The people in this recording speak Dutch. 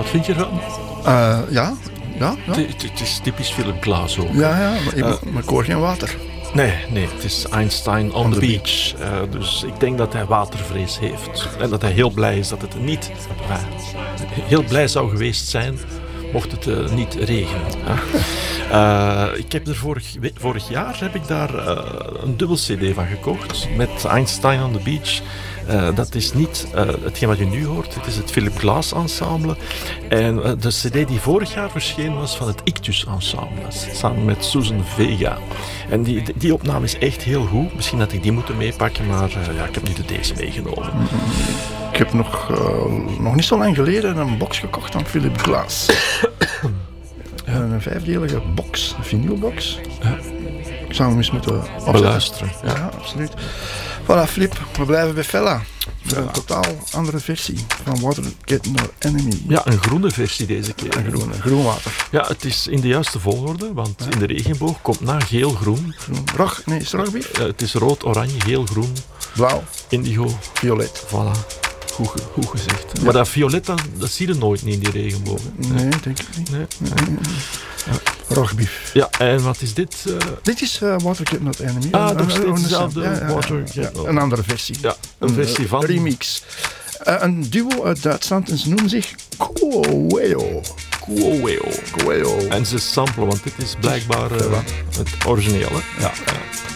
Wat vind je ervan? Ja. Het is typisch Philip Glass ook. Ja, maar ik hoor geen water. Nee, het is Einstein on the beach. Dus ik denk dat hij watervrees heeft. En dat hij heel blij is dat het niet... heel blij zou geweest zijn mocht het niet regenen. Ik heb er vorig jaar heb ik daar een dubbel cd van gekocht. Met Einstein on the beach. Dat is niet hetgeen wat je nu hoort. Het is het Philip Glass ensemble. En de cd die vorig jaar verschenen was van het Ictus ensemble. Samen met Susan Vega. En die opname is echt heel goed. Misschien had ik die moeten meepakken, maar ik heb nu deze meegenomen. Ik heb nog niet zo lang geleden een box gekocht van Philip Glass. Een 5-delige box, een vinylbox. Ik zou hem eens moeten beluisteren. Ja, absoluut. Voilà, Flip, we blijven bij Fella. Een totaal andere versie van Water Get No Enemy. Ja, een groene versie deze keer. Groen water. Ja, het is in de juiste volgorde, want in de regenboog komt na geel-groen. Is het rogbief? Het is rood, oranje, geel, groen, blauw, indigo, violet. Voilà. Goed gezegd. Ja. Maar dat violet, dat zie je nooit niet in die regenboog. Nee, denk ik niet. Nee. Ja. Rogbief. Ja, en wat is dit? Dit is Water Get No Enemy. Nog steeds dezelfde Water Get No. Een andere versie. Ja, een versie van... remix. Een duo uit Duitsland en ze noemen zich Kuoweo. En ze samplen, want dit is blijkbaar het origineel. Hè? Ja.